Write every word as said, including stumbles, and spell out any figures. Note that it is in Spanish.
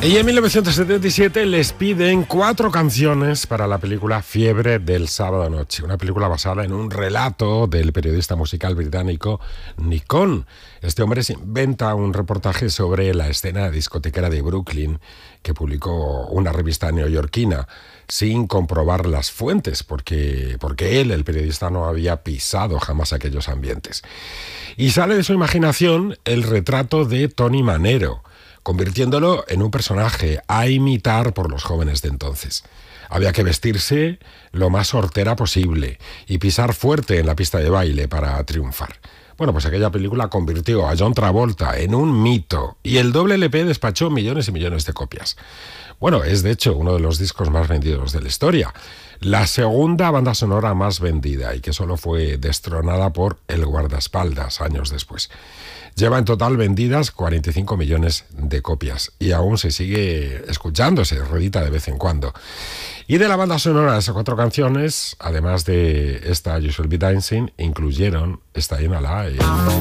Y en mil novecientos setenta y siete les piden cuatro canciones para la película Fiebre del sábado noche, una película basada en un relato del periodista musical británico Nick Cohn. Este hombre se inventa un reportaje sobre la escena discotequera de Brooklyn que publicó una revista neoyorquina sin comprobar las fuentes, porque, porque él, el periodista, no había pisado jamás aquellos ambientes. Y sale de su imaginación el retrato de Tony Manero, convirtiéndolo en un personaje a imitar por los jóvenes de entonces. Había que vestirse lo más hortera posible y pisar fuerte en la pista de baile para triunfar. Bueno, pues aquella película convirtió a John Travolta en un mito y el doble ele pe despachó millones y millones de copias. Bueno, es de hecho uno de los discos más vendidos de la historia. La segunda banda sonora más vendida y que solo fue destronada por El guardaespaldas años después. Lleva en total vendidas cuarenta y cinco millones de copias y aún se sigue escuchando, se reedita de vez en cuando. Y de la banda sonora de esas cuatro canciones, además de esta You Should Be Dancing, incluyeron Staying Alive.